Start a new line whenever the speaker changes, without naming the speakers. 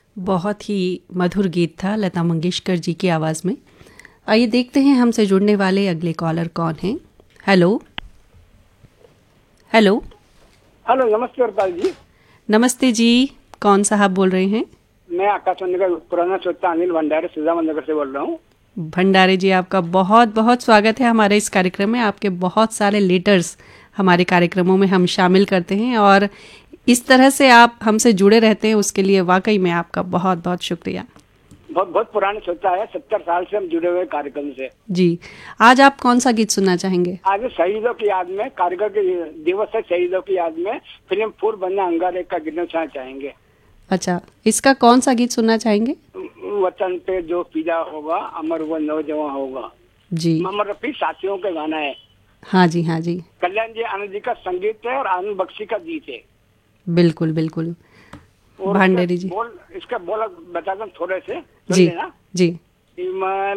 बहुत ही मधुर गीत था लता मंगेशकर जी की आवाज़ में। आइए देखते हैं हमसे जुड़ने वाले अगले कॉलर कौन हैं। Hello hello.
हेलो, नमस्ते हरपाल जी।
नमस्ते जी, कौन साहब बोल रहे हैं?
मैं आकाशवाणी का पुराना श्रोता अनिल भंडारे सुजामान नगर से बोल रहा हूँ।
भंडारे जी, आपका बहुत बहुत स्वागत है हमारे इस कार्यक्रम में। आपके बहुत सारे लेटर्स हमारे कार्यक्रमों में हम शामिल करते हैं और इस तरह से आप हमसे जुड़े रहते हैं, उसके लिए वाकई में आपका बहुत बहुत शुक्रिया।
बहुत बहुत पुराने श्रोता है, 70 साल से हम जुड़े हुए कार्यक्रम से।
जी, आज आप कौन सा गीत सुनना चाहेंगे?
आज शहीदों की याद में, कारगिल के दिवस है, शहीदों की याद में फिल्म फूल बनना अंगारे का गीत सुनना चाहेंगे।
अच्छा, इसका कौन सा गीत सुनना चाहेंगे?
वतन पे जो फिदा होगा, अमर वो नौजवान होगा।
जी,
मोहम्मद रफी साथियों का गाना है।
हाँ जी, हाँ जी,
कल्याण जी आनंद जी का संगीत है और आनंद बख्शी का गीत है।
बिल्कुल बिल्कुल।
और
भांडेरी जी।
इसका बोल बता दूं थोड़े से, सुन
जी
लेना।
जी।
हिमालय